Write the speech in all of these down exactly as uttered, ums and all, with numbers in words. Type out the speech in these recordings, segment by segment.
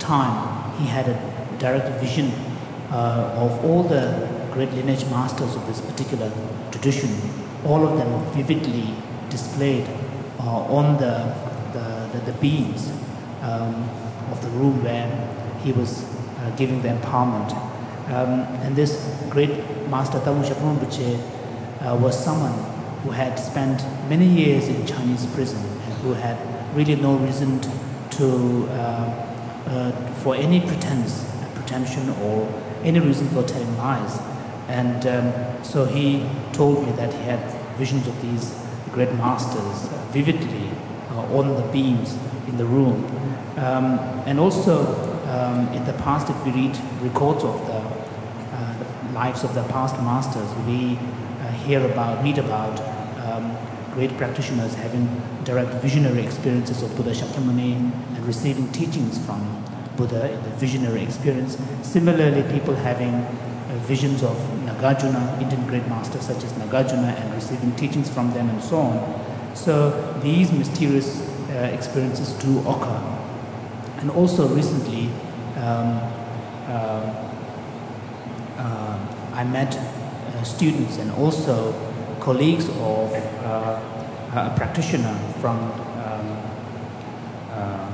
time, he had a direct vision uh, of all the great lineage masters of this particular tradition, all of them vividly displayed uh, on the, the, the, the beams um, of the room where he was uh, giving the empowerment. Um, and this great master, Tabu Shakmun Buche, uh, was someone who had spent many years in Chinese prison and who had really no reason to, uh, uh, for any pretense, pretension or any reason for telling lies. And um, so he told me that he had visions of these great masters vividly uh, on the beams in the room. Um, and also um, in the past, if we read records of the, uh, the lives of the past masters, we uh, hear about, read about um, great practitioners having direct visionary experiences of Buddha Shakyamuni and receiving teachings from Buddha in the visionary experience. Similarly, people having uh, visions of Nagarjuna, Indian great masters such as Nagarjuna, and receiving teachings from them and so on. So these mysterious uh, experiences do occur. And also recently, um, uh, uh, I met uh, students and also colleagues of uh, a practitioner from um, uh,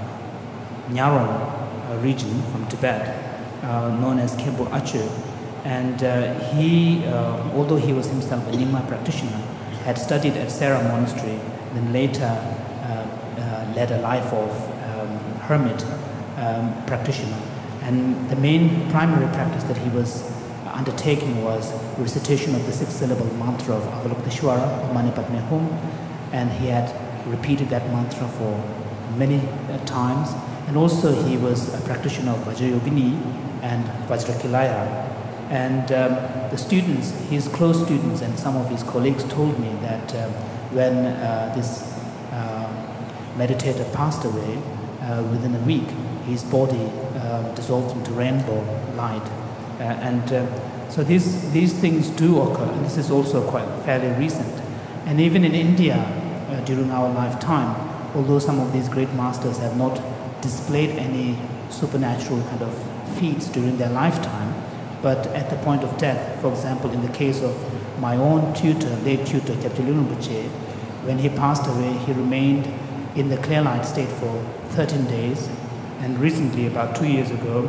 Nyaron region from Tibet, uh, known as Khenpo Achu. And uh, he, uh, although he was himself a Nyingma practitioner, had studied at Sera Monastery, then later uh, uh, led a life of um, hermit um, practitioner. And the main primary practice that he was undertaking was recitation of the six-syllable mantra of Avalokiteshvara, Mani Padme Hum, and he had repeated that mantra for many uh, times. And also he was a practitioner of Vajrayogini and Vajrakilaya. And um, the students, his close students and some of his colleagues told me that uh, when uh, this uh, meditator passed away, uh, within a week, his body uh, dissolved into rainbow light. Uh, and uh, so these, these things do occur, and this is also quite fairly recent. And even in India, uh, during our lifetime, although some of these great masters have not displayed any supernatural kind of feats during their lifetime, but at the point of death, for example, in the case of my own tutor, late tutor, Kyabje Lungpa Rinpoche, when he passed away, he remained in the clear light state for thirteen days. And recently, about two years ago,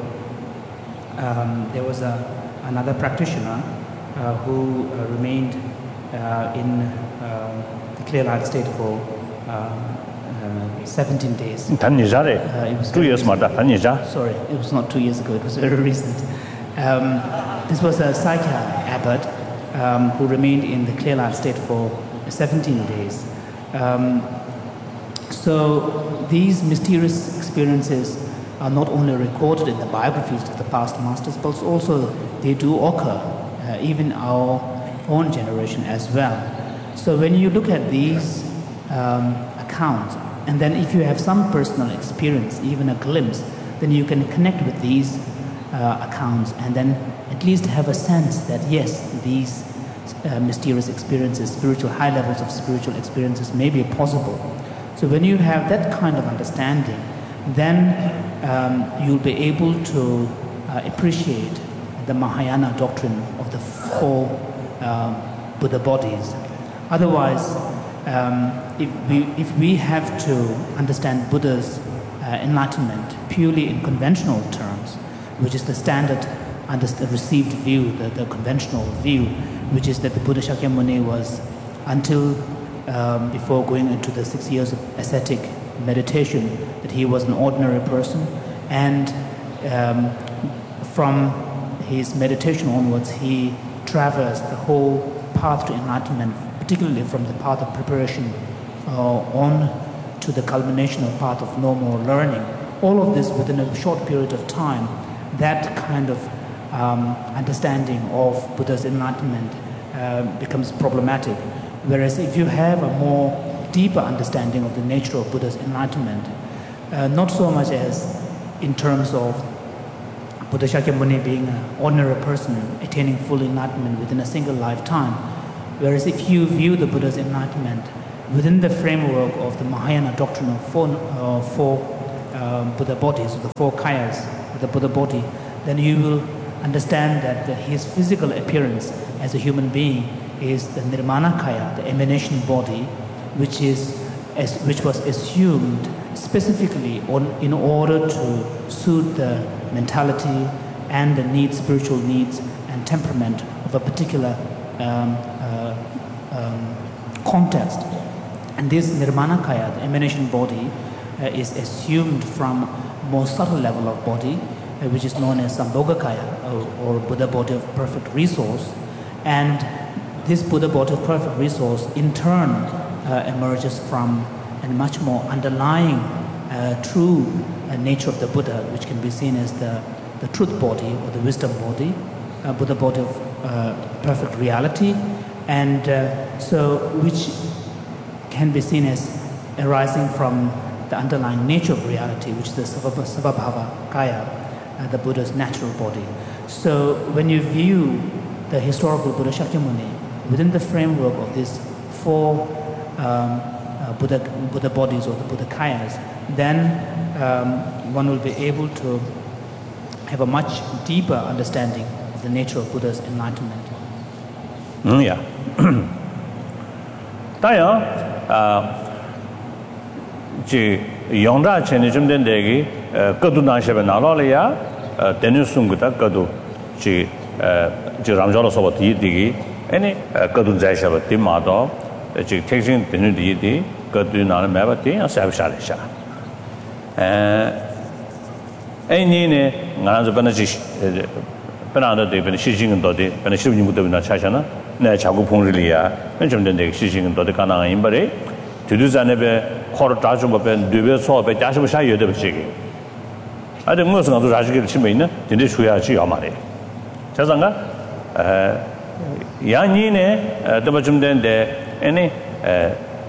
um, there was a, another practitioner uh, who uh, remained uh, in uh, the clear light state for uh, uh, seventeen days. Uh, it was two years more. Sorry, it was not two years ago, it was very recent. Um, this was a Sakya abbot um, who remained in the clear light state for seventeen days. Um, so these mysterious experiences are not only recorded in the biographies of the past masters, but also they do occur uh, even our own generation as well. So when you look at these um, accounts, and then if you have some personal experience, even a glimpse, then you can connect with these uh, accounts and then at least have a sense that yes, these uh, mysterious experiences, spiritual, high levels of spiritual experiences may be possible. So when you have that kind of understanding, then um, you'll be able to uh, appreciate the Mahayana doctrine of the four um, Buddha bodies. Otherwise, um, if, we, if we have to understand Buddha's uh, enlightenment purely in conventional terms, which is the standard under the received view, the, the conventional view, which is that the Buddha Shakyamuni was, until um, before going into the six years of ascetic meditation, that he was an ordinary person, and um, from his meditation onwards, he traversed the whole path to enlightenment, particularly from the path of preparation uh, on to the culmination of path of no more learning. All of this within a short period of time. That kind of um, understanding of Buddha's enlightenment uh, becomes problematic. Whereas if you have a more deeper understanding of the nature of Buddha's enlightenment, uh, not so much as in terms of Buddha Shakyamuni being an ordinary person attaining full enlightenment within a single lifetime, whereas if you view the Buddha's enlightenment within the framework of the Mahayana doctrine of four, uh, four uh, uh, Buddha bodies, the four kayas of the Buddha body, then you will understand that the, his physical appearance as a human being is the nirmana kaya, the emanation body, which is as, which was assumed specifically on, in order to suit the mentality and the needs, spiritual needs and temperament of a particular um, uh, um, context. And this nirmana kaya, the emanation body, uh, is assumed from more subtle level of body, uh, which is known as Sambhoga kaya, or, or Buddha body of perfect resource. And this Buddha body of perfect resource in turn uh, emerges from a much more underlying uh, true uh, nature of the Buddha, which can be seen as the, the truth body or the wisdom body, uh, Buddha body of uh, perfect reality, and uh, so which can be seen as arising from the underlying nature of reality, which is the Savabhava Kaya, uh, the Buddha's natural body. So when you view the historical Buddha Shakyamuni within the framework of these four um, uh, Buddha, Buddha bodies or the Buddha Kayas, then um, one will be able to have a much deeper understanding of the nature of Buddha's enlightenment. Mm, yeah. uh, 지 영자 전에 좀 된데기 거도 나셔베 나라리야 데뉴숭구다 거도 지 지 람자로서 디디기 아니 거도 자셔베 디마도 지 택신 데뉴디디 거도 나는 매바티 아사브샤리샤 에 애니네 나라서 번지 번아도 되는 시징은 도데 번지 시징도 되나 차샤나 내 자고 봉리리야 좀 된데 시징은 도데 가능한 임바리 두두자네베 코르 다주모베 두베 소베 자시부 샤여데 버지기 아데 무슨 것도 자시기 치면 있는 근데 줘야지 야마래 자상가 에 야니네 더버 좀 된데 아니 에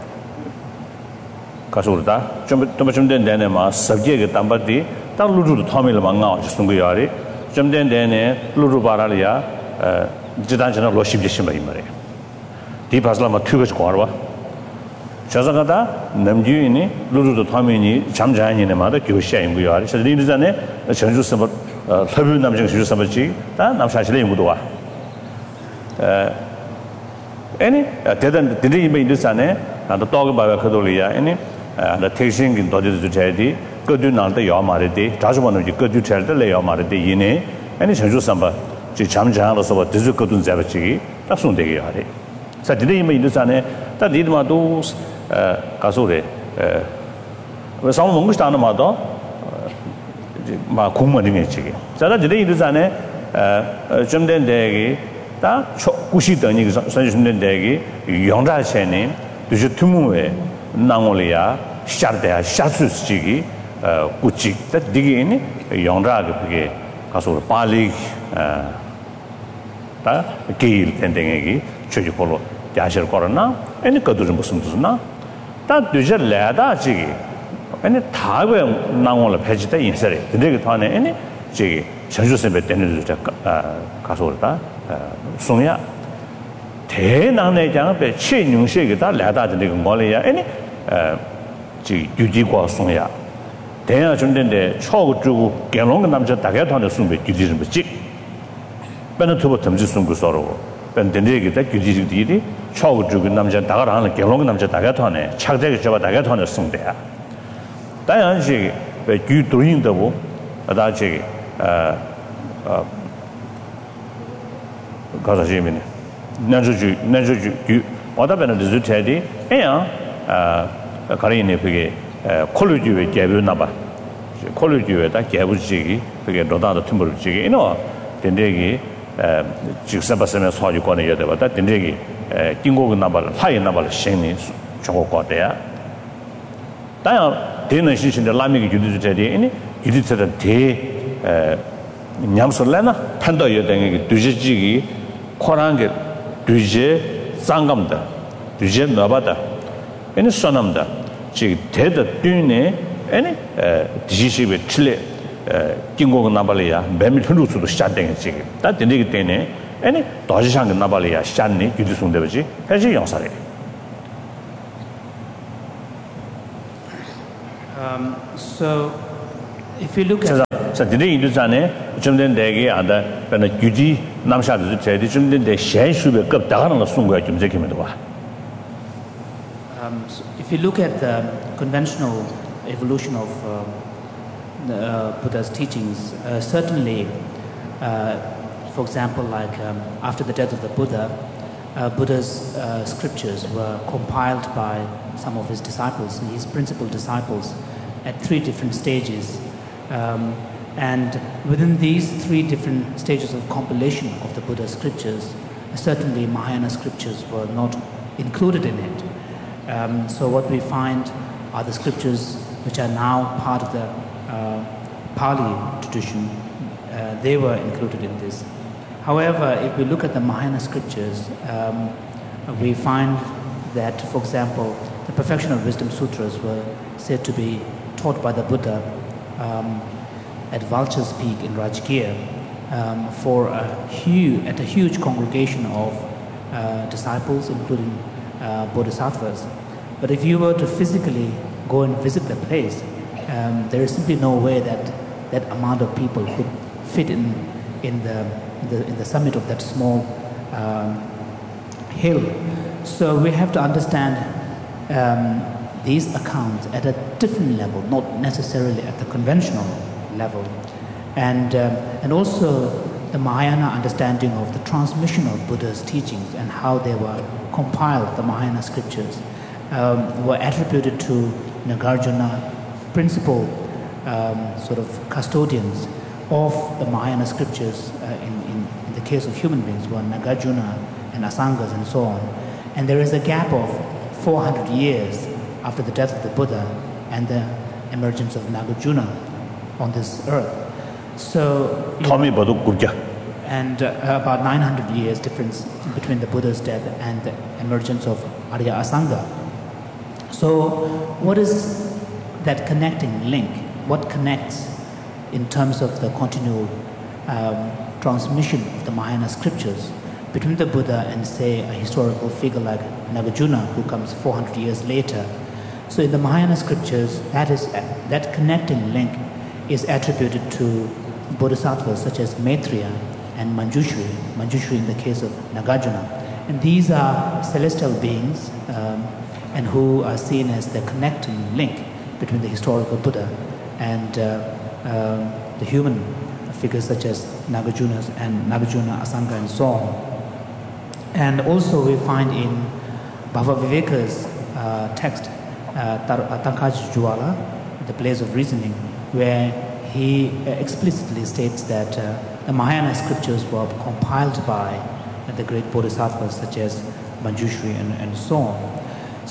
가서다 좀 더버 좀 된데네 마 서브젝트 담바디 딱 루루도 타밀 망가 숨고야리 좀 된데네 루루 바라리아 에 지단전을 로십지 심이 말이야 디바슬라마 튜브스 거와 자자가다 남주인이 루루도 타미니 잠자인이네마다 교시아인 거야. 그래서 리드전에 전주서버 서뷰 남정 주서버지 다 남사실의 연구도와 에 아니 대단 드리면 인도산에 나도 떡을 봐야 그돌이야. 아니 나 택신긴 도저도 돼야지 그도 나한테 야마르데 자주만은 그도 잘때 야마르데 이네 아니 전주서버 지 잠자로서 드즈 그도 잡지 딱 손대게 하래. 자 드리면 인도산에 다 리드마도 가소래 에 상무 뭔가 마도 마 공무원이 있지. 자다 이제 이르잖아요. 좀 된데기 다 구시더니 선생님 된데기 영자체님 dus 투무에 나올이야 샤르데야 샤스스지기 구치 다 디기니 영자가 그게 가서 빨리 다 게일 텐데기 저기폴로 야실 거라나 아니 그도 좀 무슨 무슨나 다 되저 레다 지기 아니 다에 나올을 배지다 인설이 근데 그 안에 아니 저기 전주선배 때는 저 가서 그러다 송야 대난의 장을 배 최능식이 다 레다는 그 뭐래야 아니 지 유지과 송야 대야 준는데 초고 주고 개롱 남자 다게 돈을 숨배 유지를 뭐지 배는 투부 덤지 숨고 서로 밴드에게 다 규지들이 초고 주고 남자 다가라는 개롱 남자 다게 돈에 착대게 잡아 다게 돈을 숨배야 다양시 왜 규도인도 아다지 어 가자지면 난주주 난주주 규 어다베는 리즈테디 에야 아 가리네 그게 콜루지에 개변나 봐 콜루지에다 개부지기 그게 로다도 틈벌지기 이노 된대기 에 직사바스면 소화지 권에 여대보다 된대기 에 띵고가 나발 하이 나발 신이 저거 거대야 다양 되는 신신의 라미기 유디제디 이니 유디제다 대에 냠솔라나 판도 여댕이 두지지기 코란게 두제 상감다 두제 나바다 에니 소남다 지 대다 뒤네 에니 디지시베 칠레 띵고가 나발이야 매밀 흔루수도 시작된 지기 다 되기 때문에 에니 도지상가 나발이야 시작네 유디송되지 해지 영사래 Um, so if you look at 자, 근데 인도산에 좀 된 대게 아다 변의 규지 남샤도 제대 좀 된데 셰슈베 급 다가는 거 순거야 좀 제기면도 봐. Um, so if you look at the conventional evolution of uh, the, uh, Buddha's teachings, uh, certainly, uh, for example, like um, after the death of the Buddha, uh, Buddha's uh, scriptures were compiled by some of his disciples, his principal disciples, at three different stages. Um, and within these three different stages of compilation of the Buddha's scriptures, certainly Mahayana scriptures were not included in it. Um, so what we find are the scriptures which are now part of the uh, Pali tradition. Uh, they were included in this. However, if we look at the Mahayana scriptures, um, we find that, for example, the Perfection of Wisdom Sutras were said to be taught by the Buddha um, at Vulture's Peak in Rajgir um, for a huge, at a huge congregation of uh, disciples, including uh, bodhisattvas. But if you were to physically go and visit the place, um, there is simply no way that that amount of people could fit in in the in the, in the summit of that small um, hill. So we have to understand um, these accounts at a different level, not necessarily at the conventional level, and um, and also the Mahayana understanding of the transmission of Buddha's teachings and how they were compiled, the Mahayana scriptures, um, were attributed to Nagarjuna, principal um, sort of custodians of the Mahayana scriptures. Uh, in, in, in the case of human beings, were Nagarjuna and Asangas and so on. And there is a gap of four hundred years after the death of the Buddha and the emergence of Nagarjuna on this earth. So, and uh, about nine hundred years difference between the Buddha's death and the emergence of Arya Asanga. So what is that connecting link? What connects in terms of the continual um, transmission of the Mahayana scriptures between the Buddha and, say, a historical figure like Nagarjuna, who comes four hundred years later? So in the Mahayana scriptures, that is that connecting link is attributed to bodhisattvas such as Maitreya and Manjushri, Manjushri in the case of Nagarjuna. And these are celestial beings um, and who are seen as the connecting link between the historical Buddha and uh, uh, the human figures such as Nagarjuna and Nagarjuna, Asanga and so on. And also we find in Bhava Viveka's uh, text, uh, Tankaj Jwala, The Blaze of Reasoning, where he explicitly states that uh, the Mahayana scriptures were compiled by uh, the great bodhisattvas such as Manjushri and, and so on.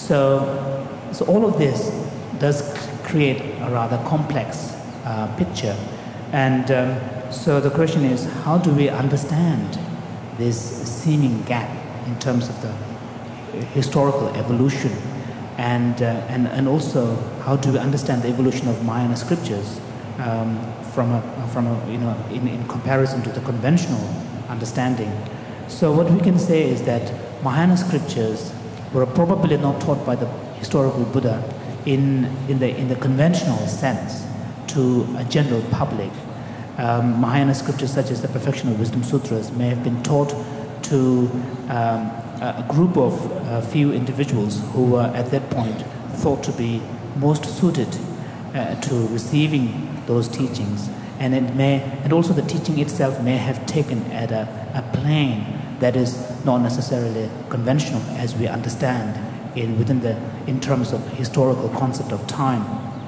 So, so all of this does create a rather complex uh, picture. And um, so the question is, how do we understand this seeming gap in terms of the historical evolution, and, uh, and, and also how do we understand the evolution of Mahayana scriptures um, from, a, from a, you know, in, in comparison to the conventional understanding? So what we can say is that Mahayana scriptures were probably not taught by the historical Buddha in, in, the, in the conventional sense to a general public. Um, Mahayana scriptures such as the Perfection of Wisdom Sutras may have been taught to um, a group of a few individuals who were at that point thought to be most suited uh, to receiving those teachings, and it may, and also the teaching itself may have taken at a, a plane that is not necessarily conventional as we understand in within the in terms of historical concept of time.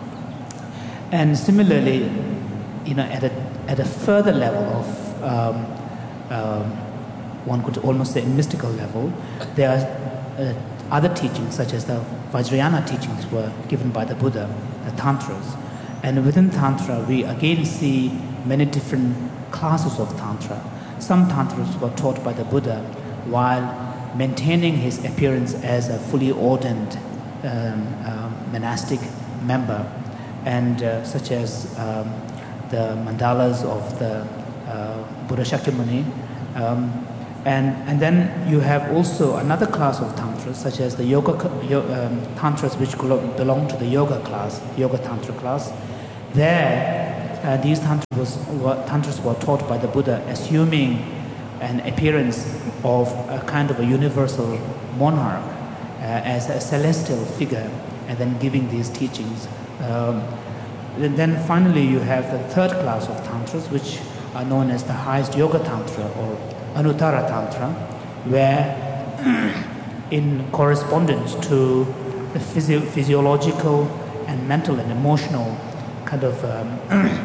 And similarly, you know, at a at a further level of um, um, one could almost say mystical level, there are uh, other teachings such as the Vajrayana teachings were given by the Buddha, the Tantras. And within Tantra, we again see many different classes of Tantra. Some Tantras were taught by the Buddha while maintaining his appearance as a fully ordained um, uh, monastic member, and uh, such as um, the mandalas of the uh, Buddha Shakyamuni. Um, And, and then you have also another class of tantras, such as the yoga um, tantras, which belong to the yoga class, yoga tantra class. There, uh, these tantras, was, were, tantras were taught by the Buddha, assuming an appearance of a kind of a universal monarch uh, as a celestial figure, and then giving these teachings. Um, and then finally you have the third class of tantras, which are known as the highest yoga tantra or Anuttara tantra, where in correspondence to the physio- physiological and mental and emotional kind of um,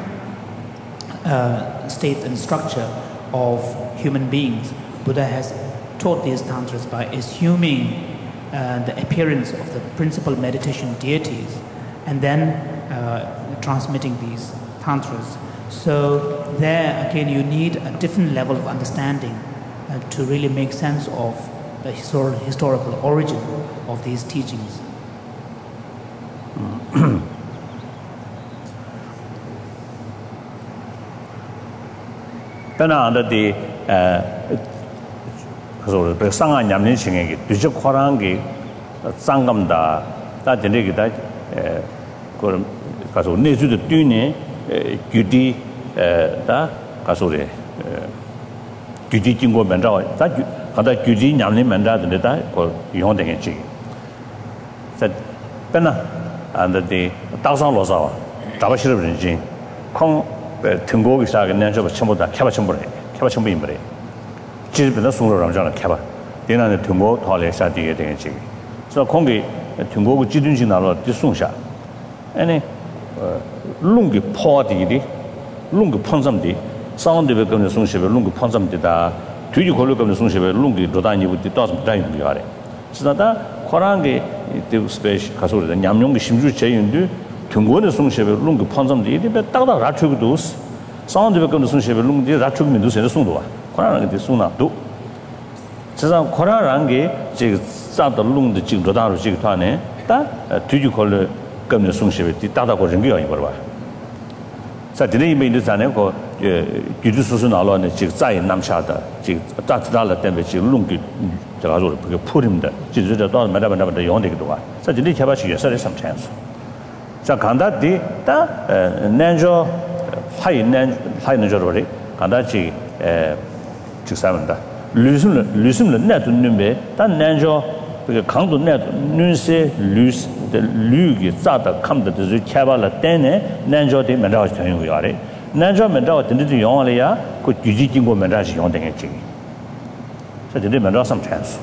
uh, state and structure of human beings, Buddha has taught these tantras by assuming uh, the appearance of the principal meditation deities and then uh, transmitting these tantras. So there again you need a different level of understanding uh, to really make sense of the histor- historical origin of these teachings. Pena anda di kaso pe sanga nyamnin chinge gi duje khorang gi sangam da ta dene gi da ko kaso neju de tune gyudi da kaso re gyudi jinggo men da da kada gyudi nyamnin men da de da ko yong de chi sa pena anda di da sang lo sa da ba shi de ren jin kong 등고기 시작은 내가 전부 다 캐바 전부래. 캐바 전부 임버래. 집에서 송로랑 저는 캐바. 대나는 등고 토할에 사디게 되겠지. 그래서 공기 등고고 지든지 나로 뒤송샤. 아니 어 룽기 포디디 룽기 펀섬디 사운드베 거는 송시베 룽기 펀섬디다. 뒤지 걸로 거는 송시베 룽기 로다니부터 떠서 다니는 거 알아. 그래서 코랑게 이 스페이스 가서를 냠용기 심주 제인도 등고는 송시베 룽기 펀섬디 이게 딱다 라트고도 사운드베 거는 송시베 룽디 라트고민도 세는 송도와. 코랑게 돼 송나도. 그래서 코랑한 게 지금 싸다 룽디 지금 로다로 지금 타네. 다 뒤지 걸로 거는 송시베 따다고 rengi 이 봐. 자, 드네 이메일 전에 그 규주수수 나로는 지금在남샤다 지금 따뜻하다 때문에 지금 룽기 제가 저 그게 풀입니다. 지금 저 또 마다 마다 마다 용되기도 와. 자, 드네 개발시 예설에 삼천수. 자, 간다디 다 난조 하이 난 하이 난조로리 간다지 에 직사입니다. 류숨을 류숨을 내도 눈에 다 난조 그 강도 내도 눈세 류스 류기 자다 감도 개발을 때네 난조데 만들어 주는 거야래. 난조 만들어 된데 용어래야 그 규지经过 만들어 용되게 지. 그래서 만들어 삼천수.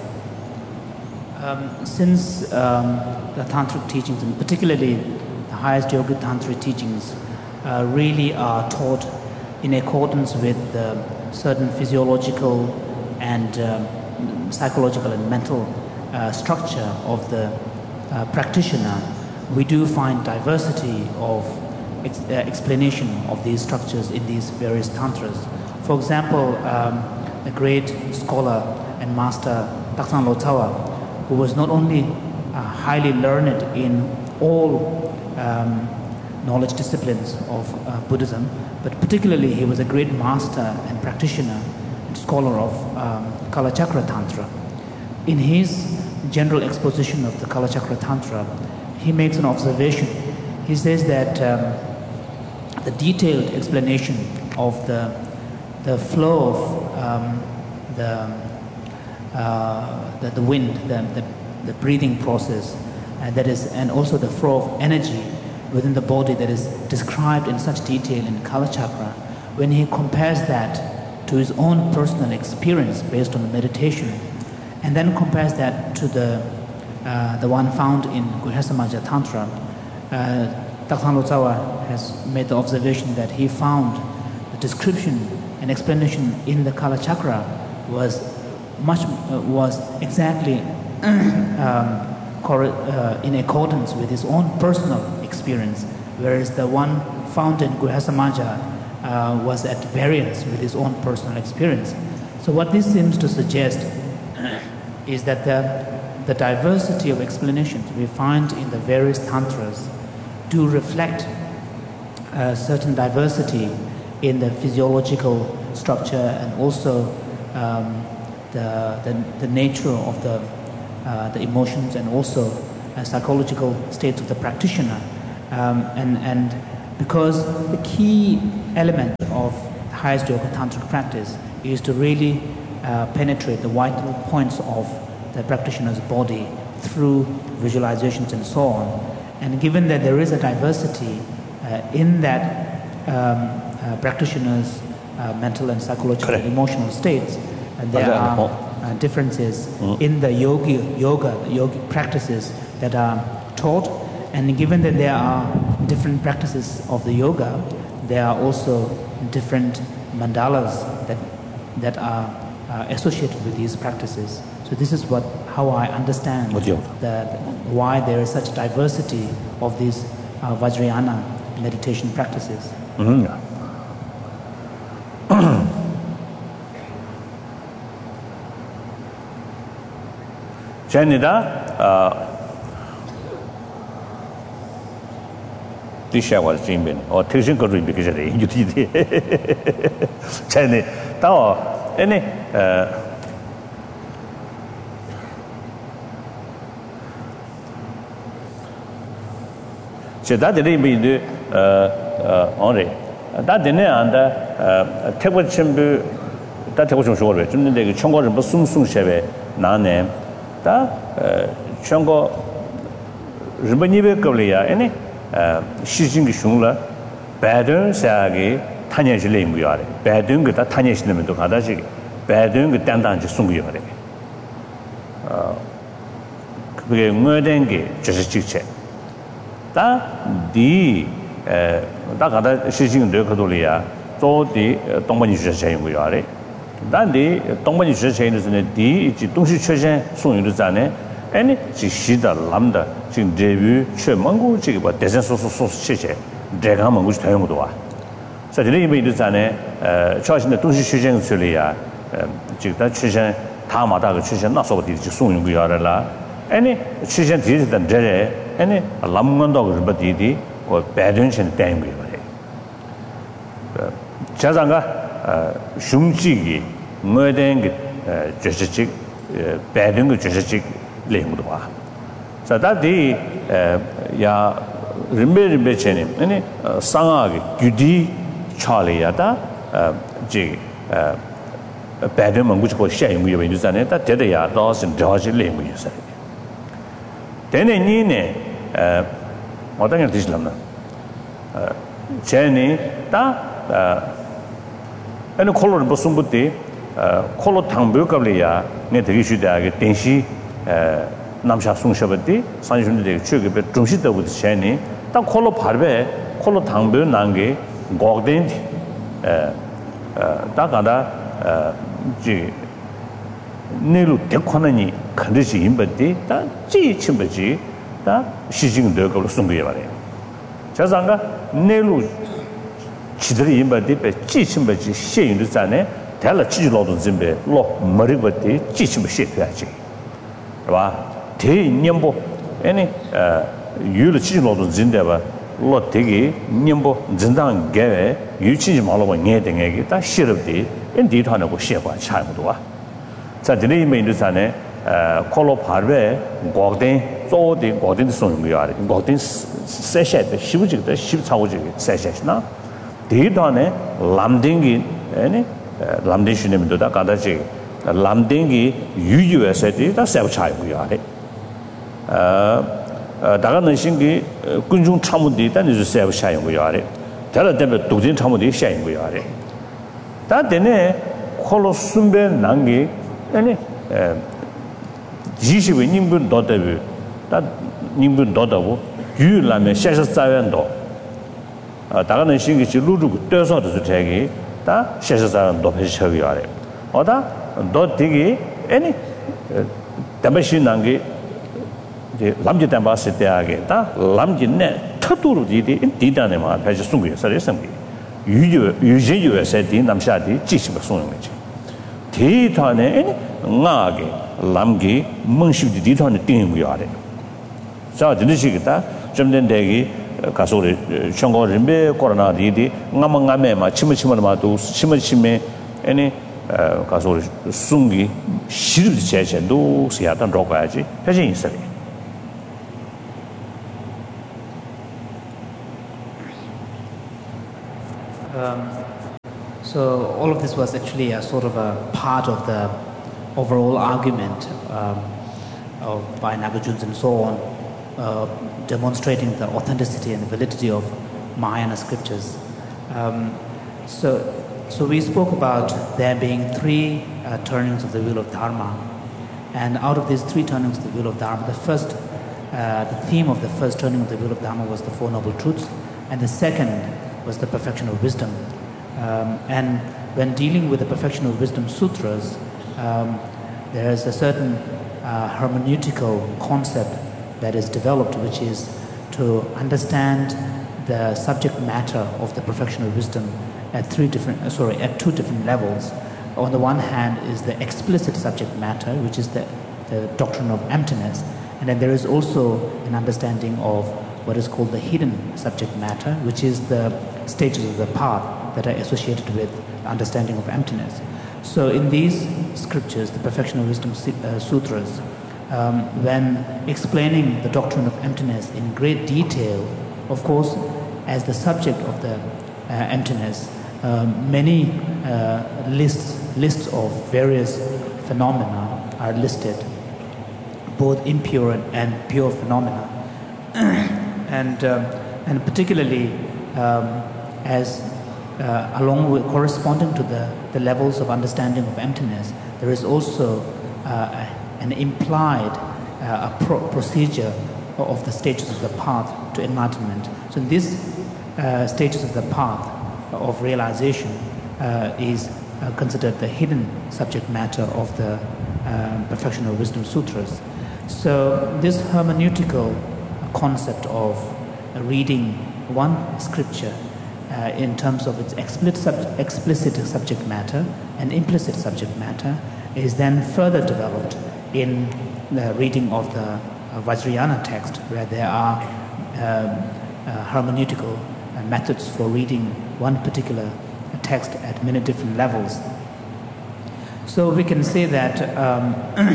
Um, since um, the tantric teachings, and particularly the highest yoga tantric teachings, uh, really are taught in accordance with the certain physiological and um, psychological and mental uh, structure of the uh, practitioner, we do find diversity of ex- uh, explanation of these structures in these various tantras. For example, um, the great scholar and master Taksan Lotsawa, who was not only uh, highly learned in all um, knowledge disciplines of uh, Buddhism, but particularly he was a great master and practitioner and scholar of um, Kalachakra Tantra. In his general exposition of the Kalachakra Tantra, he makes an observation. He says that um, the detailed explanation of the the flow of um, the, uh, the the wind, the the, the breathing process, and that is, and also the flow of energy within the body that is described in such detail in Kalachakra, when he compares that to his own personal experience based on the meditation, and then compares that to the uh, the one found in Guhyasamaja Tantra, uh, Taksan Lotsawa has made the observation that he found the description and explanation in the Kalachakra was much uh, was exactly um, cor- uh, in accordance with his own personal experience, whereas the one found in Guhyasamaja uh, was at variance with his own personal experience. So what this seems to suggest is that the, the diversity of explanations we find in the various tantras do reflect a certain diversity in the physiological structure and also um, the, the the nature of the uh, the emotions and also uh, psychological states of the practitioner, um, and and because the key element of highest yoga tantric practice is to really uh, penetrate the vital points of the practitioner's body through visualizations and so on. And given that there is a diversity uh, in that um, uh, practitioner's uh, mental and psychological and emotional states, and there are uh, differences mm. in the yogi, yoga, the yogic practices that are taught. And given that there are different practices of the yoga, there are also different mandalas that that are uh, associated with these practices. So this is what how I understand the, the, why there is such diversity of these uh, Vajrayana meditation practices. Mm-hmm. Janida, Tisha was dreaming or teaching good because you did China. Tao, any so that didn't mean the only that didn't under table chimbu that was sure. Jim the Chongo and Basum Sung Sheve, Nane, that Chongo Ribanibe Korea, any. 시진기 슝라 배든 사기 타녀실에 임구야래 배든 그다 타녀실면도 가다지 배든 그 단단지 숨구야래 어 그게 뭐된 게 저스 직체 다디 에 다가다 시진도 그돌이야 조디 동반이 주셔 임구야래 단디 동반이 주셔 있는 디 이 동시 최신 송유도 자네 아니 지시다 람다 지금 데뷔 최망고 지금 뭐 대선 소소 소소 체제 내가 먹고 싶다는 것도 와. 그래서 이제 이미 전에 어 처신의 도시 시장 처리야. 지금 최신 다마다 그 최신 나서부터 이제 송용 거 알아라. 아니 최신 뒤에다 데레 아니 람건도 그 버디디 그 배든신 땡 거예요. 그 자장가 어 흉지기 뭐된 게 저식 배든 그 저식 레무도 와. 자, 다디 야 림베 림베체니 아니 상하게 규디 차리야다 지 배드 먹고 싶어 샤인 거 있잖아요. 다 대대야 도스 저지 레무 있어요. 되네 니네 어 어떤 게 되실랍나? 어 제니 다 아니 콜로를 무슨 부티 어 콜로 당부qab리야 내 되게 쉬다게 den시 남샤 송셔버디 산준데 최근에 중시되고 되니 딱 콜로 발베 콜로 당배 난게 고된 에 다가다 지 내로 대권하니 컨디시 임버디 다 지침버지 다 시징도 걸로 숨겨야 말이야. 자상가 내로 지들이 임버디 배 지침버지 시인도 자네 달라 지로도 준비 로 머리버디 지침버 시켜야지. 봐. 대년보 아니 어 유를 지로도 진대봐 로 되게 년보 진당 개 유치지 말고 녀등에게 다 싫었디 인디하고 시행과 차이도 와. 자, 드네 메인도산에 어 콜로 파르베 고든 조디 고든 소는 거야. 고든 세셔도 시부지도 시차고지 세셔나 대단에 람딩이 아니 람딩시네면도 다 가다지 람딩이 유유에서도 다 세부 차이고요. 어 다가는 신기 군중 참문디 단지 세부 차이고요. 다른 때문에 도진 참문디 차이고요. 다 되네 콜로 순배 난게 아니 에 지시의 님분 더더비 다 님분 더더고 유라면 샤샤자연도 아 다가는 신기 루루고 떠서도 되게 다 샤샤자연도 배치하고요. 어다 너 되게 아니 담배신 난게 이제 남지 담바스 때하게 다 남지네 터도로 디디 디다네마 다시 숨겨 서래성기 유유 유제유에서 디 남샤디 지시가 소는 거지 디다네 나게 남기 멍시디 디다네 띵이고요 아래 자 드시기다 좀 된대기 가소리 청고 림베 코로나 디디 나망가메마 치무치무마도 치무치메 아니 가서 숨기 시르드 제제도 시야단 로가야지 해진 있어요. So all of this was actually a sort of a part of the overall argument um, of, by Nagarjunas and so on, uh, demonstrating the authenticity and the validity of Mahayana scriptures. Um, so, so we spoke about there being three uh, turnings of the wheel of Dharma, and out of these three turnings of the wheel of Dharma, the first, uh, the theme of the first turning of the wheel of Dharma was the Four Noble Truths, and the second was the perfection of wisdom. Um, and when dealing with the perfection of wisdom sutras, um, there is a certain uh, hermeneutical concept that is developed, which is to understand the subject matter of the perfection of wisdom at three different, uh, sorry, at two different levels. On the one hand is the explicit subject matter, which is the, the doctrine of emptiness, and then there is also an understanding of what is called the hidden subject matter, which is the stages of the path that are associated with understanding of emptiness. So in these scriptures, the Perfection of Wisdom uh, Sutras, um, when explaining the doctrine of emptiness in great detail, of course, as the subject of the uh, emptiness, um, many uh, lists, lists of various phenomena are listed, both impure and pure phenomena. and, um, and particularly um, as uh, along with corresponding to the, the levels of understanding of emptiness, there is also uh, an implied uh, a pro procedure of the stages of the path to enlightenment. So in these uh, stages of the path of realization uh, is uh, considered the hidden subject matter of the uh, Perfection of Wisdom Sutras. So this hermeneutical concept of uh, reading one scripture uh, in terms of its explicit, sub explicit subject matter and implicit subject matter is then further developed in the reading of the uh, Vajrayana text, where there are um, uh, hermeneutical uh, methods for reading one particular text at many different levels. So we can say that um,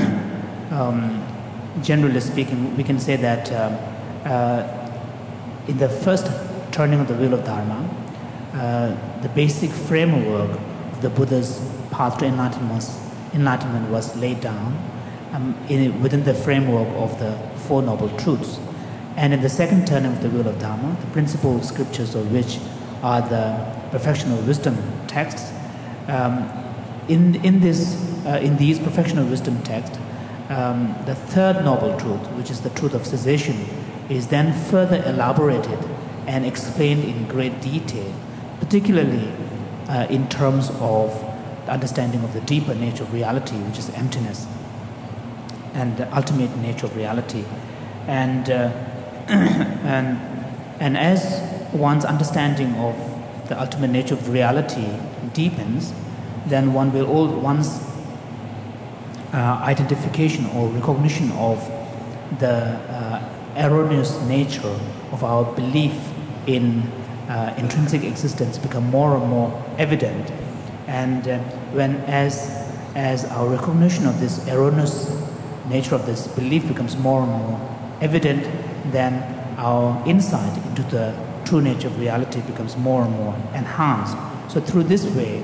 um, generally speaking, we can say that um, uh, in the first turning of the wheel of Dharma, uh, the basic framework of the Buddha's path to enlightenment, enlightenment was laid down um, in, within the framework of the Four Noble Truths. And in the second turning of the wheel of Dharma, the principal scriptures of which are the Perfection of Wisdom texts, um, in, in, this, uh, in these Perfection of Wisdom texts, Um, the third noble truth, which is the truth of cessation, is then further elaborated and explained in great detail, particularly uh, in terms of the understanding of the deeper nature of reality, which is emptiness, and the ultimate nature of reality. And, uh, and, and as one's understanding of the ultimate nature of reality deepens, then one will all once Uh, identification or recognition of the uh, erroneous nature of our belief in uh, intrinsic existence become more and more evident. And uh, when as, as our recognition of this erroneous nature of this belief becomes more and more evident, then our insight into the true nature of reality becomes more and more enhanced. So through this way,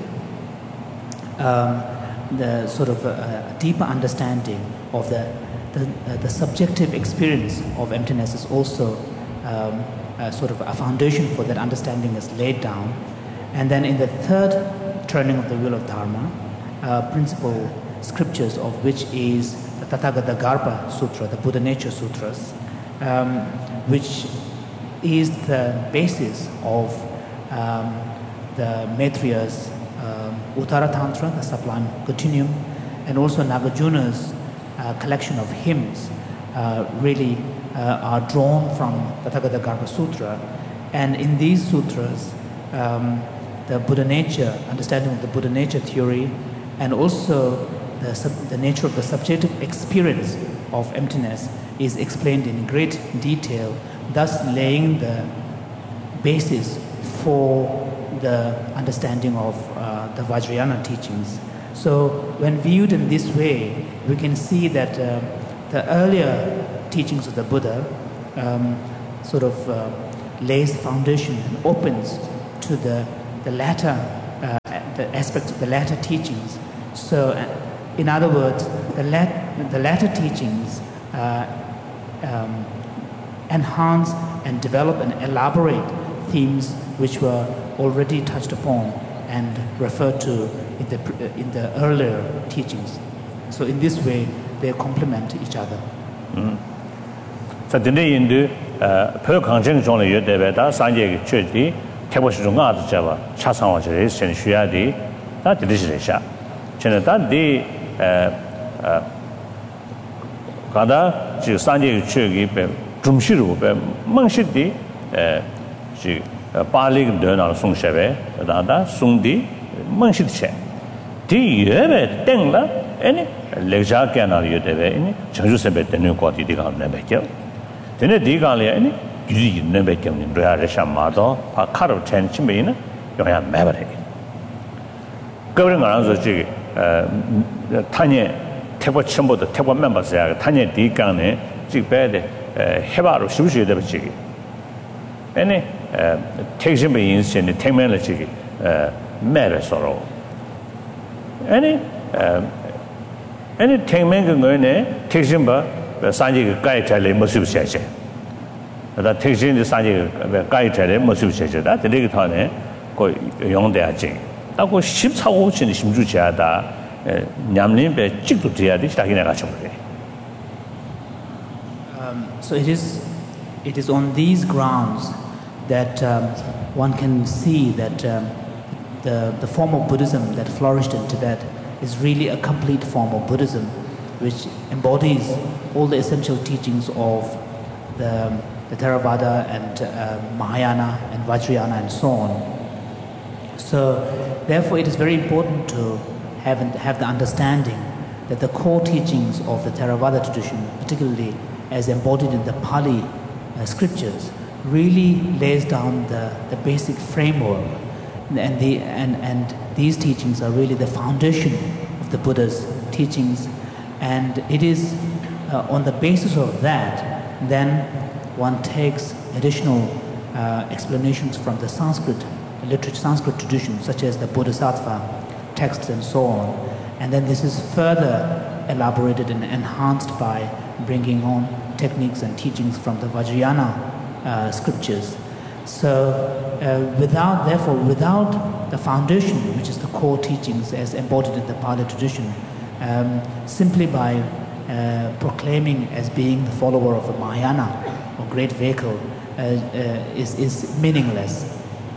um, the sort of a, a deeper understanding of the, the, uh, the subjective experience of emptiness is also um, a sort of a foundation for that understanding is laid down. And then in the third turning of the wheel of Dharma, uh, principal scriptures of which is the Tathagata Garbha Sutra, the Buddha Nature Sutras, um, which is the basis of um, the Maitriya's Um, Uttara Tantra, the Sublime Continuum, and also Nagarjuna's uh, collection of hymns uh, really uh, are drawn from the Tathagata Garbha Sutra. And in these sutras, um, the Buddha nature, understanding of the Buddha nature theory, and also the, sub the nature of the subjective experience of emptiness is explained in great detail, thus laying the basis for the understanding of uh, the Vajrayana teachings. So when viewed in this way, we can see that uh, the earlier teachings of the Buddha um, sort of uh, lays the foundation and opens to the, the latter, uh, the aspects of the latter teachings. So, uh, in other words, the, lat- the latter teachings uh, um, enhance and develop and elaborate themes which were already touched upon and referred to in the, in the earlier teachings. So in this way, they complement each other. So today in the per conjunction on the debate, Sanjay Church, Kabushung art Java, Chasang and Shuadi, that is the shop. Chenata de Gada, Sanjay Church, Jumshiru, Manshiti, she Pali Dona Sung Shave, Dada, Sundi, Manshit. Di Yeve, Tengla, any Leja Canal Yudeve, any Changusabet, the new quality Digan Nebekel. Then a Digalia, any you never came in Realisha Mado, a car of ten chimney, you have Maverick. Going around the Tanya Table Chumbo, the table members there, Tanya Digane, Jigbed, Hebar, Sushi, the Chigi. Any takes him in the ten minutes, Mary sorrow. Any any ten men takes him by Sanji Guy Tele Mosu Session. That takes in the Sanji Guy Tele Mosu Session, that the Ligatone go young there. That was ships how in the Shimjuchada, Yamlin, Chikutia, this Takinagachum. So it is, it is on these grounds that um, one can see that um, the, the form of Buddhism that flourished in Tibet is really a complete form of Buddhism, which embodies all the essential teachings of the, the Theravada and uh, Mahayana and Vajrayana and so on. So therefore it is very important to have, have the understanding that the core teachings of the Theravada tradition, particularly as embodied in the Pali uh, scriptures, really lays down the, the basic framework. And, the, and, and these teachings are really the foundation of the Buddha's teachings. And it is uh, on the basis of that, then one takes additional uh, explanations from the Sanskrit literature, Sanskrit tradition, such as the Bodhisattva texts and so on. And then this is further elaborated and enhanced by bringing on techniques and teachings from the Vajrayana uh, scriptures. So uh, without, therefore, without the foundation, which is the core teachings as embodied in the Pali tradition, um, simply by uh, proclaiming as being the follower of a Mahayana or great vehicle uh, uh, is, is meaningless.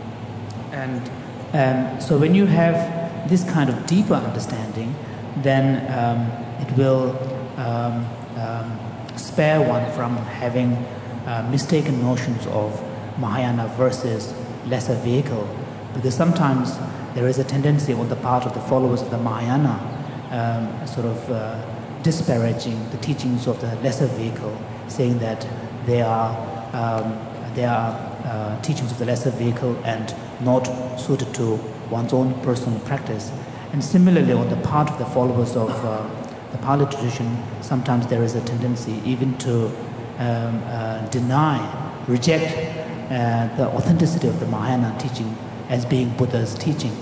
And um, so when you have this kind of deeper understanding, then um, it will um, um, spare one from having uh, mistaken notions of Mahayana versus lesser vehicle, because sometimes there is a tendency on the part of the followers of the Mahayana um, sort of uh, disparaging the teachings of the lesser vehicle, saying that they are um, they are uh, teachings of the lesser vehicle and not suited to one's own personal practice. And similarly, on the part of the followers of uh, the Pali tradition, sometimes there is a tendency even to um, uh, deny, reject uh, the authenticity of the Mahayana teaching as being Buddha's teaching.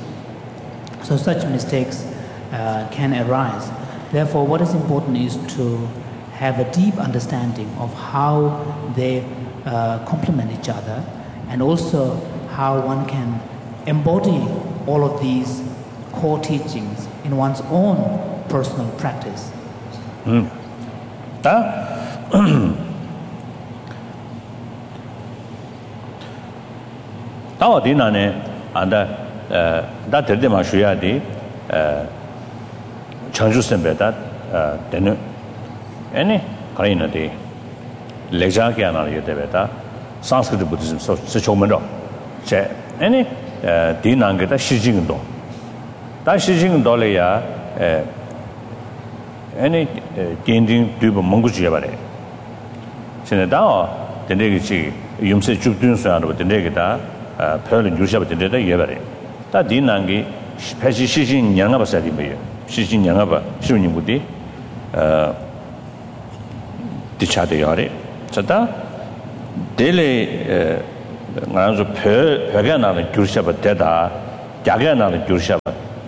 So such mistakes uh, can arise. Therefore, what is important is to have a deep understanding of how they uh, complement each other, and also how one can embody all of these core teachings in one's own personal practice. Mm. Tao di na ne anda da de ma shuya di changju sembe da denu any karina di leja kya na ye de da Sanskrit Buddhism so se chomen do che any di na ge da shi jing do da shi jing do le ya any dinding du mongu ji ba le sene da de ne gi yum se chu dun so ro de ne ge da Pearl and Yusha did it a year. That Dinangi, Peshin Yangaba said him, Shishin Yangaba, Shuni Budi, Dichadiari. Sata Dele Pagana and Yusha Deda, Jagana and Yusha,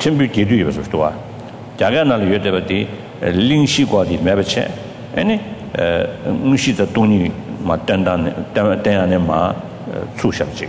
전부 기도해서 또 자가날 여대버디 링시과디 매버체 아니 응시의 돈이 맞단단 때안에 마 추셔지.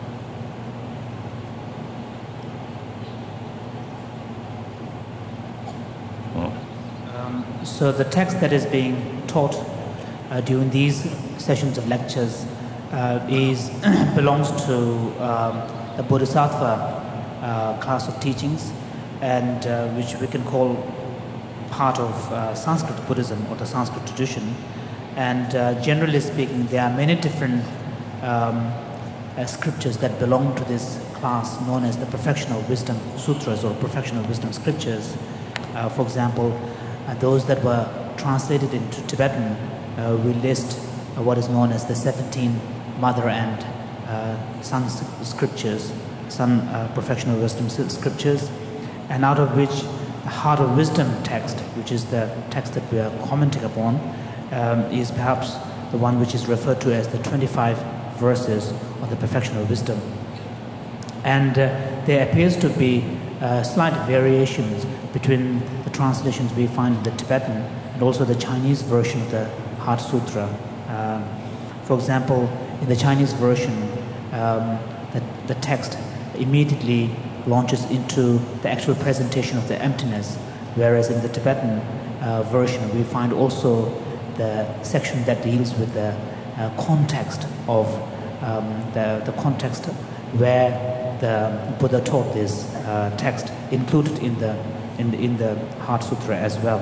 So the text that is being taught uh, during these sessions of lectures uh, is belongs to um, the Bodhisattva uh, class of teachings, and uh, which we can call part of uh, Sanskrit Buddhism or the Sanskrit tradition. And uh, generally speaking, there are many different um, uh, scriptures that belong to this class, known as the Perfectional Wisdom Sutras or Perfectional Wisdom Scriptures. Uh, for example, uh, those that were translated into Tibetan, uh, we list uh, what is known as the seventeen mother and uh, son scriptures, son uh, Perfectional Wisdom Scriptures, and out of which the Heart of Wisdom text, which is the text that we are commenting upon, um, is perhaps the one which is referred to as the twenty-five verses of the Perfectional Wisdom. And uh, there appears to be uh, slight variations between the translations we find in the Tibetan and also the Chinese version of the Heart Sutra. Um, for example, in the Chinese version, um, the, the text immediately launches into the actual presentation of the emptiness, whereas in the Tibetan uh, version we find also the section that deals with the uh, context of um, the, the context where the Buddha taught this uh, text, included in the in the, in the Heart Sutra as well.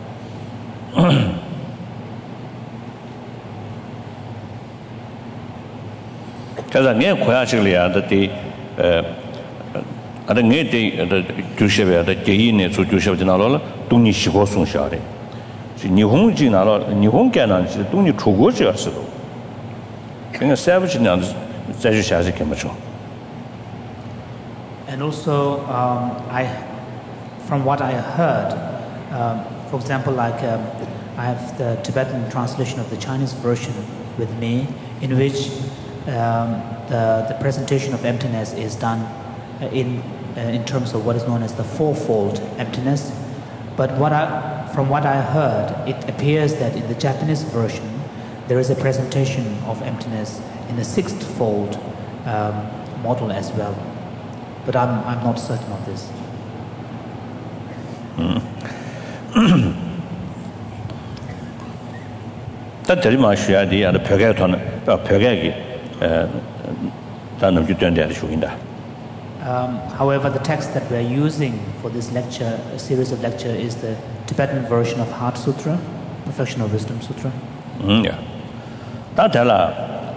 Because again, quite the ada nge de da jushebe da geyi ne su jushebe de nalo dongni shigo song sha de ji nihong ji nalo nihong ge na ji dongni chugo ji er sido kenga savage na zai ju sha ji kema chu. And also um, I from what I heard, um, for example, like um, I have the Tibetan translation of the Chinese version with me, in which um, the the presentation of emptiness is done in uh, in terms of what is known as the fourfold emptiness. But what I, from what I heard, it appears that in the Japanese version there is a presentation of emptiness in the sixth-fold um, model as well. But I'm I'm not certain of this. That very much yeah the other pagaton pagagi uh dan ju den der shu inda. Um, however, the text that we are using for this lecture, a series of lecture, is the Tibetan version of Heart Sutra, Perfectional Wisdom Sutra. Mm, yeah. That la.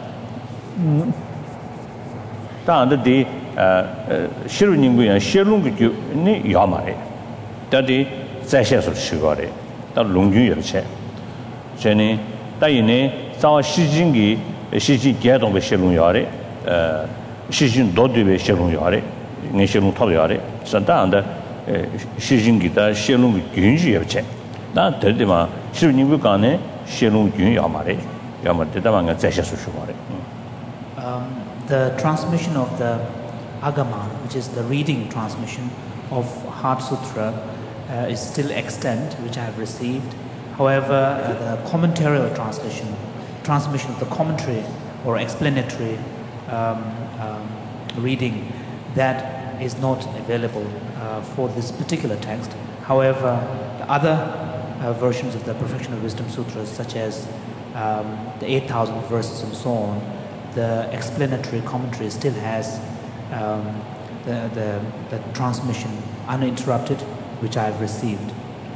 That the shiru ningu ya shirung ju ni yamare. That the zaisha su shigare. That longju yabche. Jeni da yine sa shijing gi shiji ge dong be shirung yare. Uh shijin do de be shirung yare. Nge shirung tab yare. Sa da and shijing gi da shirung gyun ji yabche. Da de de ma shiru ningu ka ne shirung gyun yamare. Yamare de da ma zaisha su shigare. Um, the transmission of the Agama, which is the reading transmission of Heart Sutra, uh, is still extant, which I have received. However, uh, the commentarial translation, transmission of the commentary or explanatory um, um, reading, that is not available uh, for this particular text. However, the other uh, versions of the Perfectional Wisdom Sutras, such as um, the eight thousand verses and so on, the explanatory commentary still has um, the, the, the transmission uninterrupted, which I have received.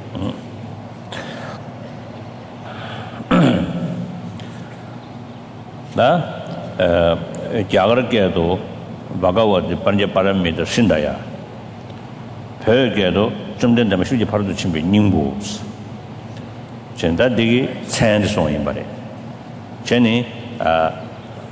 Da jagar ke do Bhagavad Panja Paramita Shindaya. Per ke do jumden da shuji paradu chimbe ningbu. Chenda digi chand so yin bare. Cheni a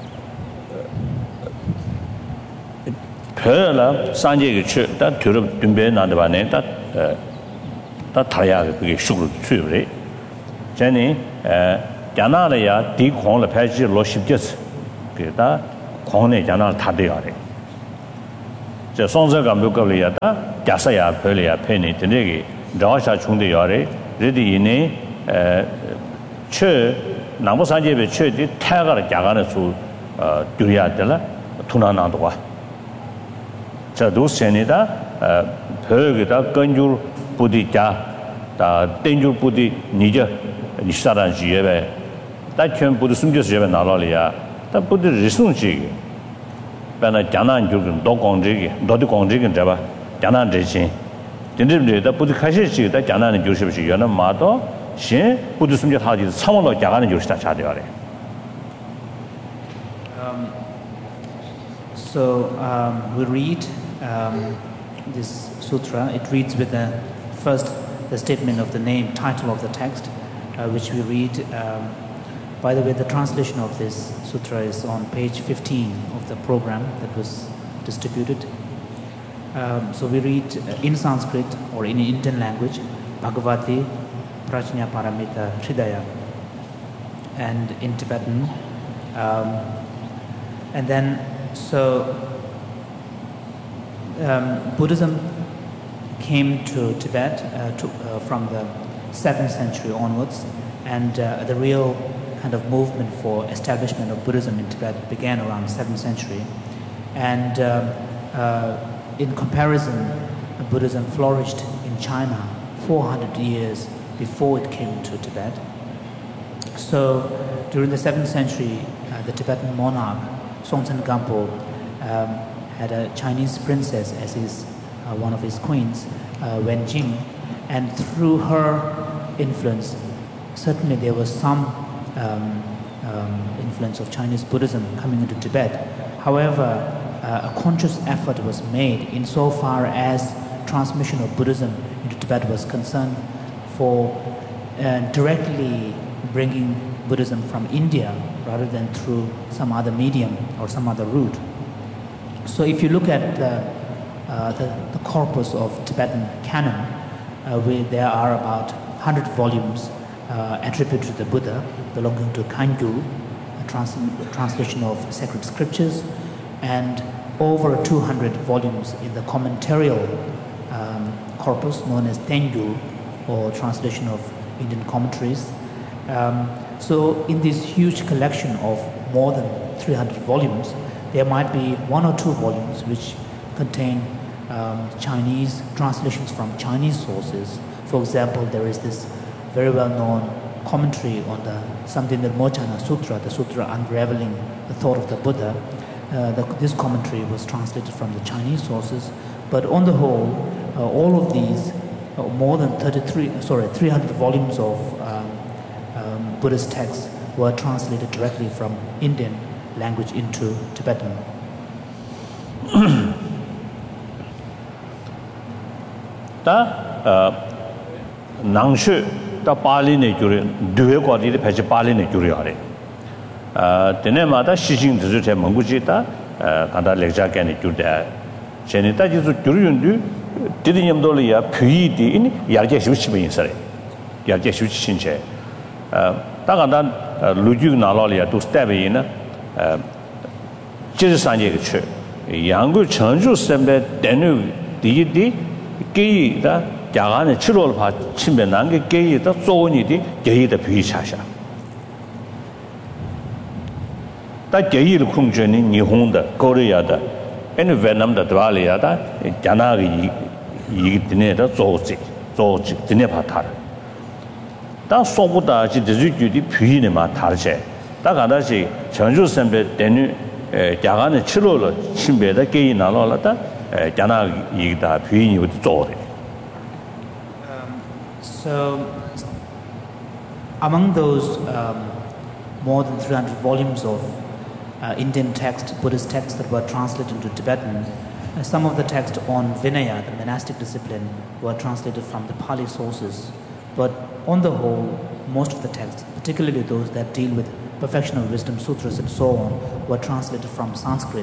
per sanje ge chu da tyurub dumbe na da ne da da thaya ge shugru chue. Cheni Jana ya di khong la phaji lo shib jes ke da khong ne jana tha de yare 저 송서감 교급이야다 자사야 별이야 편이 되게 저샤 충대 열에 레디니 에최 남부산제베 최디 태가를 야간에 수 어, 두려야들라 투나나도와 자 도세니다 별게다 건줄 부디자 다 땡줄 부디 니저 니사란 지에베 다全部的 숨겨서 제베 나라리야 다 부디 리송지 배나 장난 줄은 도 공지기 도도 공지기 잡아 장난 대신 진짜로 부디 카시지 다 장난은 줄시비 연은 마도 신 부디 숨겨 하지 상원로 장난은 줄시다 자되어래 Um, so um, we read um, this sutra. It reads with the first the statement of the name, title of the text, uh, which we read. Um, by the way, the translation of this sutra is on page fifteen of the program that was distributed. Um, so we read in Sanskrit or in Indian language, Bhagavati Prajna Paramita Hridaya, and in Tibetan. Um, And then, so um, Buddhism came to Tibet uh, to, uh, from the seventh century onwards, and uh, the real kind of movement for establishment of Buddhism in Tibet began around the seventh century. And um, uh, in comparison, Buddhism flourished in China four hundred years before it came to Tibet. So during the seventh century, uh, the Tibetan monarch Songtsen Gampo um, had a Chinese princess as his uh, one of his queens, uh, Wen Jing, and through her influence, certainly there was some um, um, influence of Chinese Buddhism coming into Tibet. However, uh, a conscious effort was made insofar as transmission of Buddhism into Tibet was concerned for uh, directly bringing Buddhism from India rather than through some other medium or some other route. So if you look at the, uh, the, the corpus of Tibetan canon, uh, where there are about one hundred volumes uh, attributed to the Buddha belonging to Kangyur, a trans translation of sacred scriptures, and over two hundred volumes in the commentarial um, corpus known as Tengyur, or translation of Indian commentaries. Um, so in this huge collection of more than three hundred volumes, there might be one or two volumes which contain um, Chinese translations from Chinese sources. For example, there is this very well-known commentary on the Samdhinirmochana Sutra, the sutra unraveling the thought of the Buddha. Uh, the, this commentary was translated from the Chinese sources, but on the whole, uh, all of these, uh, more than thirty-three, sorry, three hundred volumes of um, um, Buddhist texts were translated directly from Indian language into Tibetan. 다 낭슈 다 발리네 줄에 두회 과디에 배치 발리네 줄이 하래. 아, 데네마다 시징 드르제 몽구지다 간다 렉자게네 줄데. 제네다 지수 줄윤두 디디냠돌이야 퓨이디 인 야제 쉬우치면 인사래. 야제 쉬우치 신체. 아, 다간다 루주 나라리야 또 스텝이나 어 지르산제게 쳐. 양구 전주 선배 대누 디디 게이다 야간에 칠월 봐 침배 난게 게이다 소원이디 게이다 비샤샤 다 게이를 공전이 일본다 코리아다 에네 베트남다 드발리아다 자나기 이 드네다 조지 조지 드네 바타 다 소보다 지드주디 비네 마 다르제 다 가다시 전주 선배 대누 야간에 칠월 침배다 게이 나라라다 자나기다 비니 조리. So, among those um, more than three hundred volumes of uh, Indian text, Buddhist texts that were translated into Tibetan, uh, some of the texts on Vinaya, the monastic discipline, were translated from the Pali sources. But on the whole, most of the texts, particularly those that deal with perfection of wisdom, sutras and so on, were translated from Sanskrit.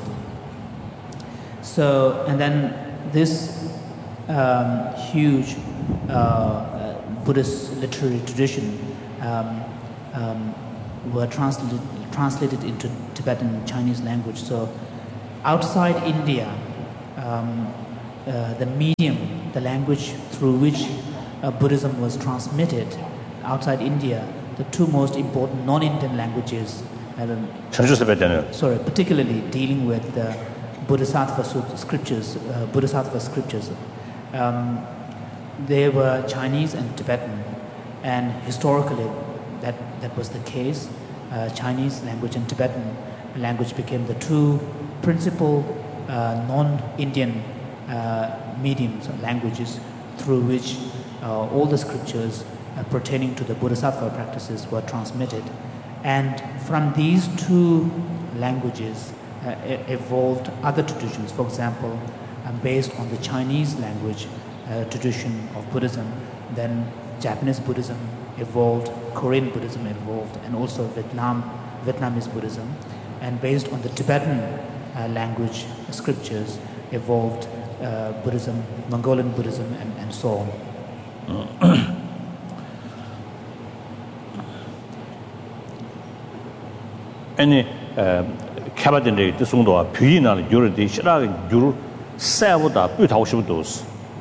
So, and then this um, huge uh, Buddhist literary tradition um, um, were translated, translated into Tibetan Chinese language. So outside India, um, uh, the medium, the language through which uh, Buddhism was transmitted outside India, the two most important non-Indian languages, um, sorry, particularly dealing with the Bodhisattva scriptures, uh, Bodhisattva scriptures, um, they were Chinese and Tibetan, and historically that, that was the case. Uh, Chinese language and Tibetan language became the two principal uh, non-Indian uh, mediums or languages through which uh, all the scriptures uh, pertaining to the Bodhisattva practices were transmitted. And from these two languages uh, evolved other traditions. For example, um, based on the Chinese language uh, tradition of Buddhism, then Japanese Buddhism evolved, Korean Buddhism evolved, and also Vietnam, Vietnamese Buddhism. And based on the Tibetan uh, language scriptures evolved uh, Buddhism, Mongolian Buddhism, and, and so on. Any cabinet this one or Pina, you're the Shirag, you're Savoda, put how she does.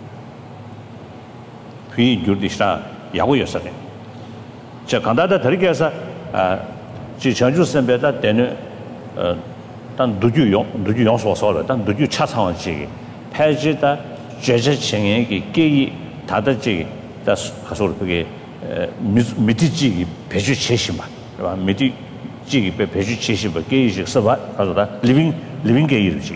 P. Judisha, Yahweh Sade. Chakanda Tarikasa, Chichanju Sembeta, then Dan Duju, Duju was all, Dan Duju Chatanji, Pajita, Jaja Cheng, Gay, Tadaji, that's Hasorpege, Mitiji, Peju Cheshima, Miti. living living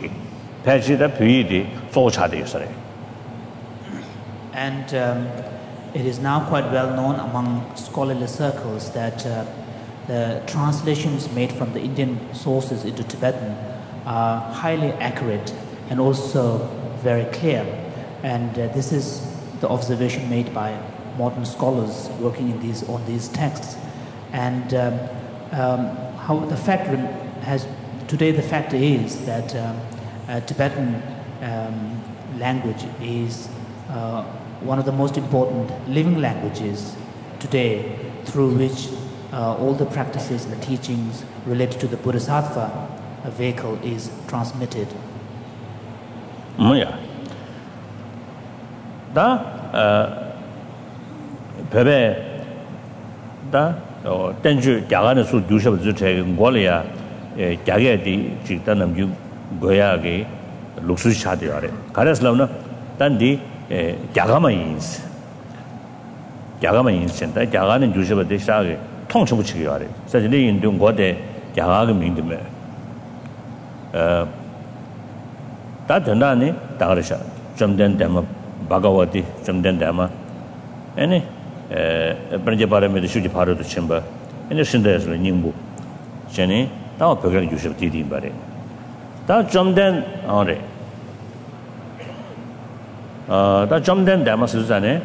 and um, it is now quite well known among scholarly circles that uh, the translations made from the Indian sources into Tibetan are highly accurate and also very clear, and uh, this is the observation made by modern scholars working in these on these texts. And um, Um, how the fact has today the fact is that um, uh, Tibetan um, language is uh, one of the most important living languages today, through which uh, all the practices and the teachings related to the Bodhisattva uh, vehicle is transmitted. Yeah. Da, bebe, da. 어 땡주 야간의 수 두셔 주체 고려야 에 야게디 직단남 주 고야게 룩수 차대야래 가래슬라나 단디 에 야가만 인스 야가만 인스다 야간의 주셔 대샤게 통치 붙이게 하래 사실 이 인도 고대 야가가 민드메 어 다든다니 다가르샤 좀된 데마 바가와디 좀된 데마 아니 Branjaparamid Shuji part of the chamber, and the Sinders Nimbu. Jenny, now Pogak Yusuf Didi Barre. That jump then, Henri. That jump then, Damasuzane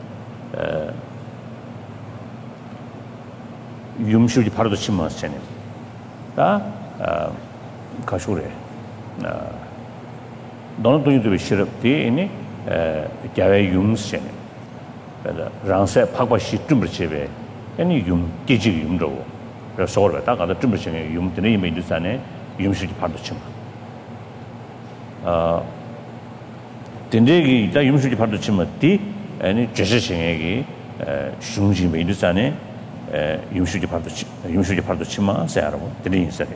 Yum Shuji part of the Chimas Jenny. That Kashure. Don't do to be sure of tea in it, Gary Yums Jenny. Rangse Pagba Shitumber Cheve, any yum, Gigi Yumdo, Resort, Taka, the Timberching, Yum, the name in the Sane, Yum should part of Chima. Tindegi, the Yum should part of Chima, T, any Jeshing, Shunji made the Sane, Yum should part of Yum should part of Chima, Sarah, the name said.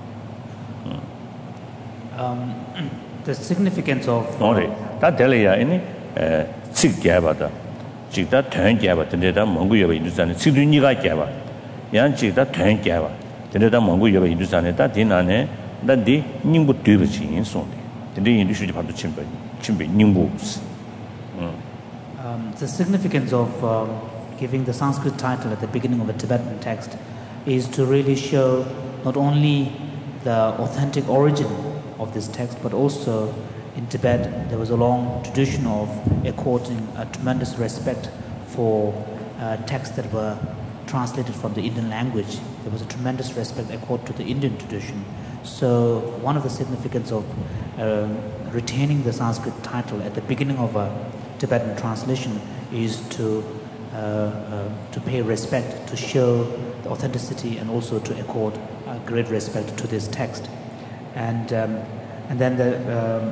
The significance of that Delia, any sick Gabata. Chita turn Java, Tendeta, Mongolia, Indusan, Siduniga Java, Yan Chita turn Java, Tendeta, Mongolia, Indusan, that Dinane, that the Nimbu Dubici in Sunday, the industry part of Chimbe, Chimbe, Nimbus. The significance of um, giving the Sanskrit title at the beginning of a Tibetan text is to really show not only the authentic origin of this text, but also in Tibet, there was a long tradition of according a tremendous respect for uh, texts that were translated from the Indian language. There was a tremendous respect accorded to the Indian tradition. So one of the significance of uh, retaining the Sanskrit title at the beginning of a Tibetan translation is to uh, uh, to pay respect, to show the authenticity, and also to accord uh, great respect to this text. And um, and then the um,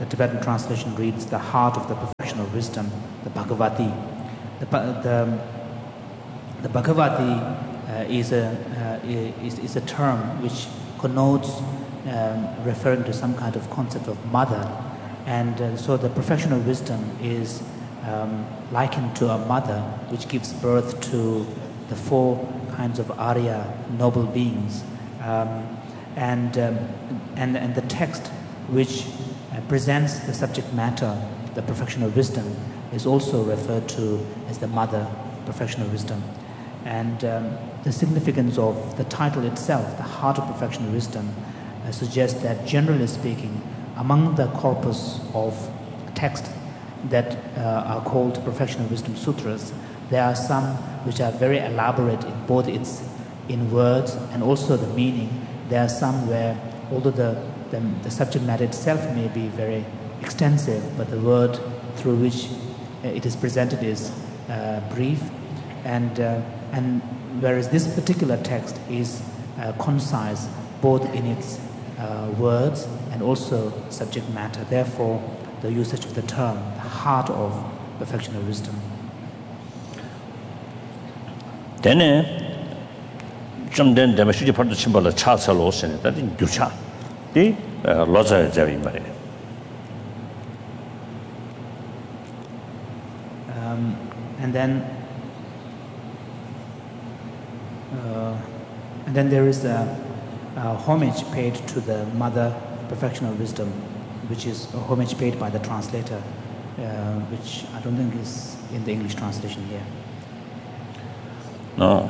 the Tibetan translation reads, the heart of the perfection of wisdom, the Bhagavati. The, the, the Bhagavati uh, is, a, uh, is, is a term which connotes um, referring to some kind of concept of mother. And uh, so the perfection of wisdom is um, likened to a mother which gives birth to the four kinds of Arya noble beings. Um, and, um, and, and the text which uh, presents the subject matter, the perfection of wisdom, is also referred to as the mother, perfection of wisdom. And um, the significance of the title itself, the heart of perfection of wisdom, uh, suggests that generally speaking, among the corpus of text that uh, are called Perfection of Wisdom Sutras, there are some which are very elaborate in both its in words and also the meaning. There are some where, although the, the, the subject matter itself may be very extensive, but the word through which it is presented is uh, brief. And, uh, and whereas this particular text is uh, concise both in its uh, words and also subject matter. Therefore, the usage of the term, the heart of perfection of wisdom. Then, 좀 된 데면 수지 파도 침발로 차살로 오시네. 다들 유차. 이 로자 자위 말이에요. Um, and then, uh, and then there is a, a homage paid to the Mother Perfection of Wisdom, which is a homage paid by the translator, uh, which I don't think is in the English translation here. No.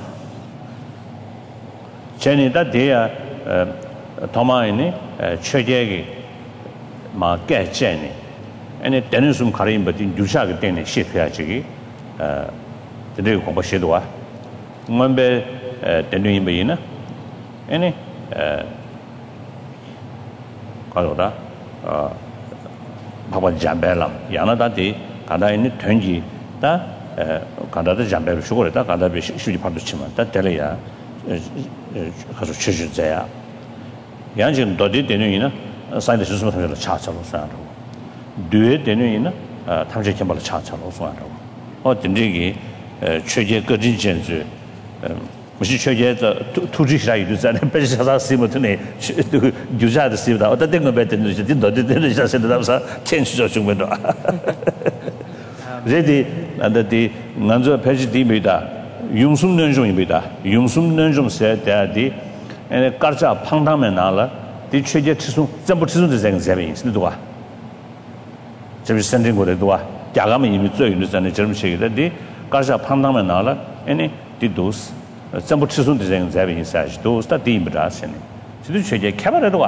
Jenny, that day, Tomaini, Chegegi, Ma get Jenny, and it Denisum Karim, but in Dushag Denny, ship Yachigi, the day of Shidua, Mumbe, Denuin Baina, any Kalora, Papa Jambelam, Yana that day, Kada in Tunji, that Kada Jambel Sugar, that Kada Shudi Paduchima, that Delia. 가서 취주자야. 양진 도디 되는이나 사이드 수수하면서 차차로 쏴라고. 뒤에 되는이나 탐지 캠발로 차차로 쏴라고. 어 진짜기 최제 거진전주 무슨 최제의 투지시라 유자는 배시사사 시모트네 유자의 시보다 어떤 거 배드는 이제 너도 되는 자세도 담사 텐시죠 중면도. 제디 나한테 먼저 배지 디미다. 융숨 능중입니다. 융숨 능중 세대디 에 까르자 팡당면 나라 디 최제 치수 전부 치수의 생생이 있는도와 저기 선진 거래도와 야가면 이미 저 있는 전에 젊은 시기들이 까르자 팡당면 나라 에니 디도스 전부 치수의 생생이 있어요. 도스다 디임브라스네. 지도 최제 캐바라도와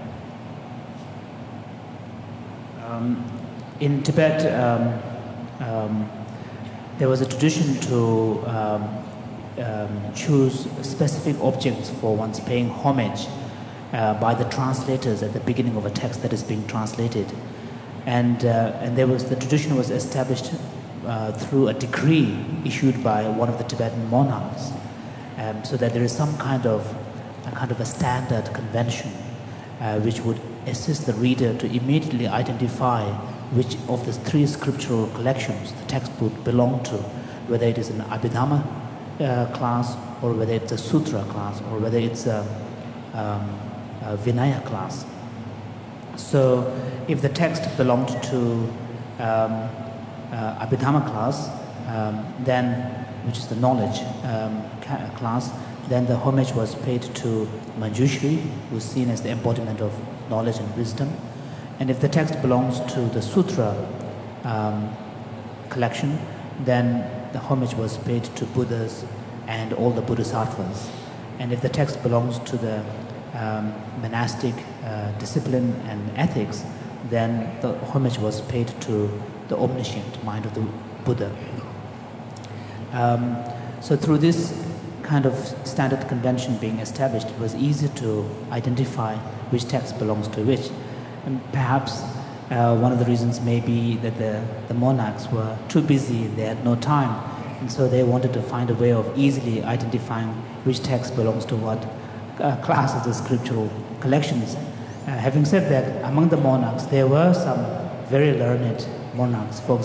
um in Tibet um um there was a tradition to um, um, choose specific objects for one's paying homage uh, by the translators at the beginning of a text that is being translated. And, uh, and there was, the tradition was established uh, through a decree issued by one of the Tibetan monarchs, um, so that there is some kind of, a kind of a standard convention uh, which would assist the reader to immediately identify which of the three scriptural collections the text would belong to, whether it is an Abhidhamma uh, class, or whether it's a Sutra class, or whether it's a, um, a Vinaya class. So if the text belonged to um, uh, Abhidhamma class, um, then, which is the knowledge um, class, then the homage was paid to Manjushri, who is seen as the embodiment of knowledge and wisdom. And if the text belongs to the Sutra um, collection, then the homage was paid to Buddhas and all the Bodhisattvas. And if the text belongs to the um, monastic uh, discipline and ethics, then the homage was paid to the omniscient mind of the Buddha. Um, so through this kind of standard convention being established, it was easy to identify which text belongs to which. And perhaps uh, one of the reasons may be that the, the monarchs were too busy, they had no time, and so they wanted to find a way of easily identifying which text belongs to what uh, class of the scriptural collections. having said that, among the monarchs, there were some very learned monarchs. For